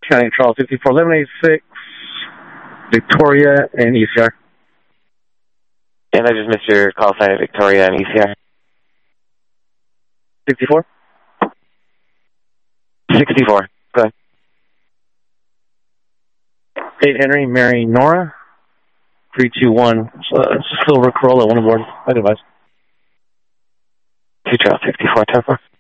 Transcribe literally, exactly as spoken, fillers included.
County Charles fifty-four eleven eighty-six, Victoria and E C R. And I just missed your call sign at Victoria and E C R. sixty-four? sixty-four. Go ahead. eight Henry, Mary Nora, three two one, uh, Silver Corolla, one aboard. My device. two Charles sixty-four, ten four.